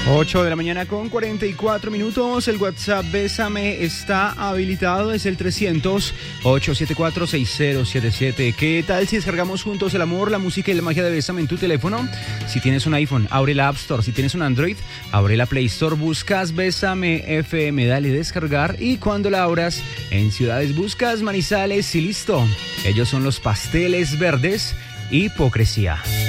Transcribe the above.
8 de la mañana con 44 minutos. El WhatsApp Bésame está habilitado. Es el 300-874-6077. ¿Qué tal si descargamos juntos el amor, la música y la magia de Bésame en tu teléfono? Si tienes un iPhone, abre la App Store. Si tienes un Android, abre la Play Store. Buscas Bésame FM, dale descargar. Y cuando la abras, en ciudades buscas Manizales y listo. Ellos son los Pasteles Verdes. Hipocresía.